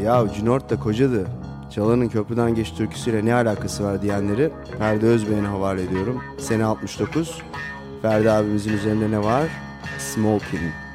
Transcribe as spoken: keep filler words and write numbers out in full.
ya Cünort da kocadı. Çalan'ın Köprüden Geç türküsüyle ne alakası var diyenleri Ferdi Özbey'ine havale ediyorum. Sene altmış dokuz. Ferdi abimizin üzerinde ne var? Smoking.